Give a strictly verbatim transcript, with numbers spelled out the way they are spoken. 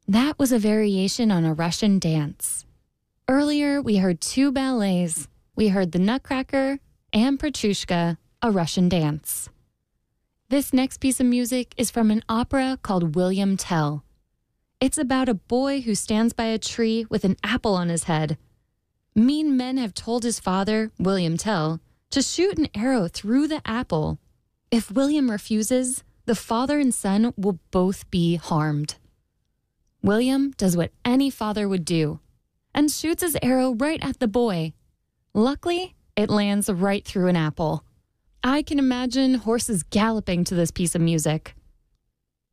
That was a variation on a Russian dance. Earlier, we heard two ballets. We heard The Nutcracker and Petrushka, a Russian dance. This next piece of music is from an opera called William Tell. It's about a boy who stands by a tree with an apple on his head. Mean men have told his father, William Tell, to shoot an arrow through the apple. If William refuses, the father and son will both be harmed. William does what any father would do and shoots his arrow right at the boy. Luckily, it lands right through an apple. I can imagine horses galloping to this piece of music.